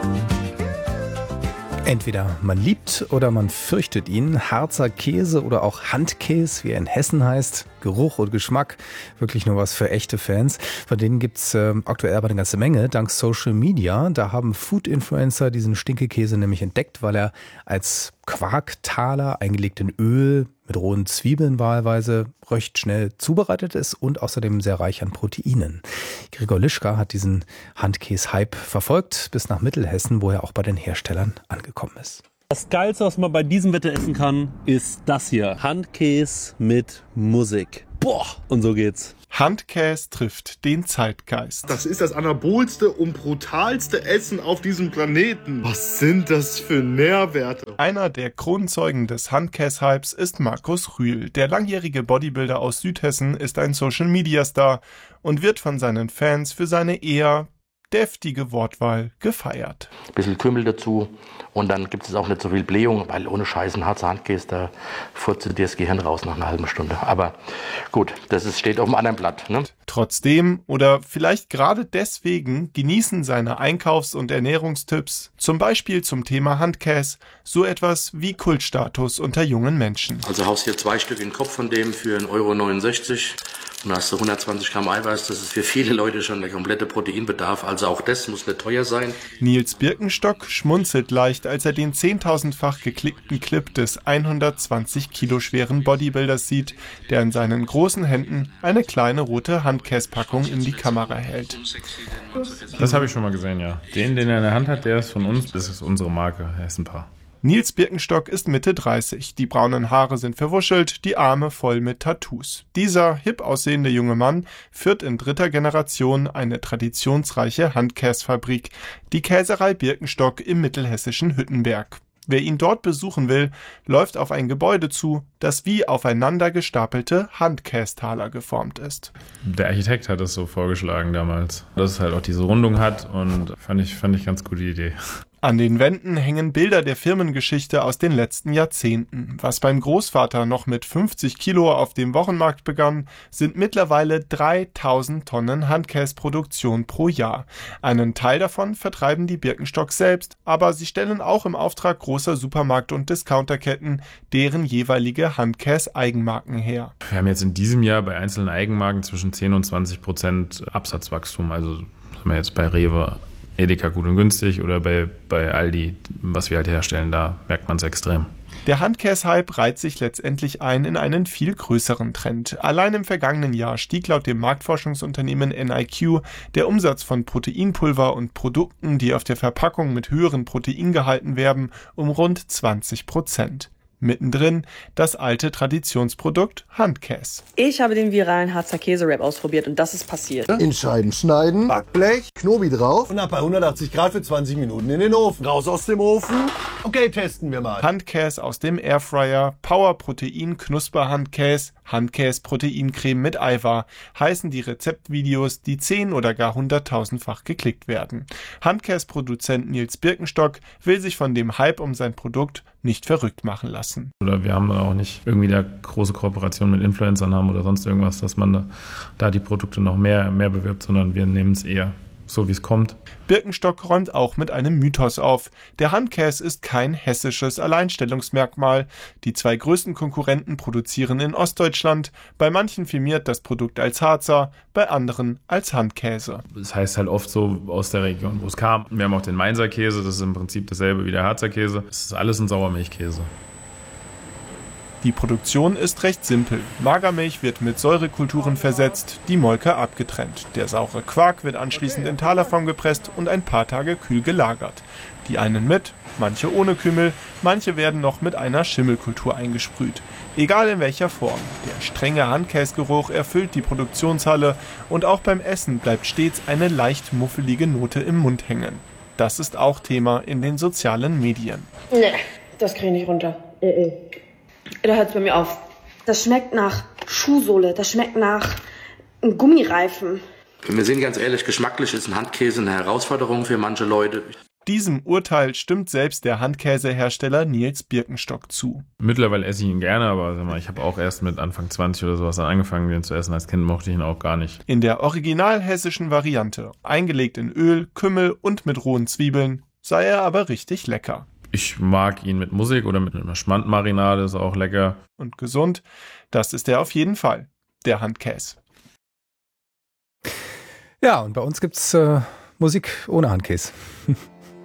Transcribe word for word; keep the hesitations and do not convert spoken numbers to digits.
Entweder man liebt oder man fürchtet ihn. Harzer Käse oder auch Handkäse, wie er in Hessen heißt. Geruch und Geschmack, wirklich nur was für echte Fans. Von denen gibt's äh, aktuell aber eine ganze Menge, dank Social Media. Da haben Food-Influencer diesen Stinkekäse nämlich entdeckt, weil er als Quarktaler, eingelegt in Öl, mit rohen Zwiebeln wahlweise, recht schnell zubereitet ist und außerdem sehr reich an Proteinen. Gregor Lischka hat diesen Handkäse-Hype verfolgt bis nach Mittelhessen, wo er auch bei den Herstellern angekommen ist. Das Geilste, was man bei diesem Wetter essen kann, ist das hier. Handkäse mit Musik. Boah, und so geht's. Handkäse trifft den Zeitgeist. Das ist das anabolste und brutalste Essen auf diesem Planeten. Was sind das für Nährwerte? Einer der Kronzeugen des Handkäse-Hypes ist Markus Rühl. Der langjährige Bodybuilder aus Südhessen ist ein Social-Media-Star und wird von seinen Fans für seine eher deftige Wortwahl gefeiert. Ein bisschen Kümmel dazu und dann gibt es auch nicht so viel Blähung, weil ohne Scheiß ein Harzer Handkäse, da furzt dir das Gehirn raus nach einer halben Stunde. Aber gut, das ist, steht auf dem anderen Blatt. Ne? Trotzdem oder vielleicht gerade deswegen genießen seine Einkaufs- und Ernährungstipps, zum Beispiel zum Thema Handkäse, so etwas wie Kultstatus unter jungen Menschen. Also haust hier zwei Stück in den Kopf von dem für einen Euro neunundsechzig. Und dann hast du hundertzwanzig Gramm Eiweiß, das ist für viele Leute schon der komplette Proteinbedarf, also auch das muss nicht teuer sein. Nils Birkenstock schmunzelt leicht, als er den zehntausendfach geklickten Clip des hundertzwanzig Kilo schweren Bodybuilders sieht, der in seinen großen Händen eine kleine rote Handkäsepackung in die Kamera hält. Das habe ich schon mal gesehen, ja. Den, den er in der Hand hat, der ist von uns, das ist unsere Marke, er ist ein Paar. Nils Birkenstock ist Mitte dreißig. Die braunen Haare sind verwuschelt, die Arme voll mit Tattoos. Dieser hip aussehende junge Mann führt in dritter Generation eine traditionsreiche Handkäsefabrik, die Käserei Birkenstock im mittelhessischen Hüttenberg. Wer ihn dort besuchen will, läuft auf ein Gebäude zu, das wie aufeinander gestapelte Handkästaler geformt ist. Der Architekt hat das so vorgeschlagen damals, dass es halt auch diese Rundung hat und fand ich, fand ich ganz gute Idee. An den Wänden hängen Bilder der Firmengeschichte aus den letzten Jahrzehnten. Was beim Großvater noch mit fünfzig Kilo auf dem Wochenmarkt begann, sind mittlerweile dreitausend Tonnen Handkäseproduktion pro Jahr. Einen Teil davon vertreiben die Birkenstock selbst, aber sie stellen auch im Auftrag großer Supermarkt- und Discounterketten deren jeweilige Handkäse-Eigenmarken her. Wir haben jetzt in diesem Jahr bei einzelnen Eigenmarken zwischen zehn und zwanzig Prozent Absatzwachstum. Also haben wir jetzt bei Rewe, Edeka gut und günstig oder bei, bei Aldi, was wir halt herstellen, da merkt man es extrem. Der Handkäse-Hype reiht sich letztendlich ein in einen viel größeren Trend. Allein im vergangenen Jahr stieg laut dem Marktforschungsunternehmen N I Q der Umsatz von Proteinpulver und Produkten, die auf der Verpackung mit höheren Proteingehalten werben, um rund zwanzig Prozent. Mittendrin das alte Traditionsprodukt Handkäse. Ich habe den viralen Harzer Käse-Rap ausprobiert und das ist passiert. In Scheiben schneiden, Backblech, Knobi drauf und ab bei hundertachtzig Grad für zwanzig Minuten in den Ofen. Raus aus dem Ofen. Okay, testen wir mal. Handkäse aus dem Airfryer, Power Protein Knusper-Handkäse, Handkäse-Proteincreme mit Eiweiß heißen die Rezeptvideos, die zehn- oder gar hunderttausendfach geklickt werden. Handkäse-Produzent Nils Birkenstock will sich von dem Hype um sein Produkt nicht verrückt machen lassen. Oder wir haben auch nicht irgendwie da große Kooperationen mit Influencern haben oder sonst irgendwas, dass man da, da die Produkte noch mehr, mehr bewirbt, sondern wir nehmen es eher so, wie es kommt. Birkenstock räumt auch mit einem Mythos auf. Der Handkäse ist kein hessisches Alleinstellungsmerkmal. Die zwei größten Konkurrenten produzieren in Ostdeutschland. Bei manchen firmiert das Produkt als Harzer, bei anderen als Handkäse. Das heißt halt oft so aus der Region, wo es kam. Wir haben auch den Mainzer Käse, das ist im Prinzip dasselbe wie der Harzer Käse. Das ist alles ein Sauermilchkäse. Die Produktion ist recht simpel. Magermilch wird mit Säurekulturen versetzt, die Molke abgetrennt. Der saure Quark wird anschließend in Talerform gepresst und ein paar Tage kühl gelagert. Die einen mit, manche ohne Kümmel, manche werden noch mit einer Schimmelkultur eingesprüht. Egal in welcher Form, der strenge Handkäsegeruch erfüllt die Produktionshalle und auch beim Essen bleibt stets eine leicht muffelige Note im Mund hängen. Das ist auch Thema in den sozialen Medien. Nee, das kriege ich nicht runter. Uh-uh. Da hört es bei mir auf. Das schmeckt nach Schuhsohle, das schmeckt nach einem Gummireifen. Wir sind ganz ehrlich, geschmacklich ist ein Handkäse eine Herausforderung für manche Leute. Diesem Urteil stimmt selbst der Handkäsehersteller Nils Birkenstock zu. Mittlerweile esse ich ihn gerne, aber sag mal, ich habe auch erst mit Anfang zwanzig oder sowas angefangen, den zu essen. Als Kind mochte ich ihn auch gar nicht. In der original hessischen Variante, eingelegt in Öl, Kümmel und mit rohen Zwiebeln, sei er aber richtig lecker. Ich mag ihn mit Musik oder mit einer Schmandmarinade, ist auch lecker. Und gesund, das ist er auf jeden Fall, der Handkäse. Ja, und bei uns gibt's äh, Musik ohne Handkäse.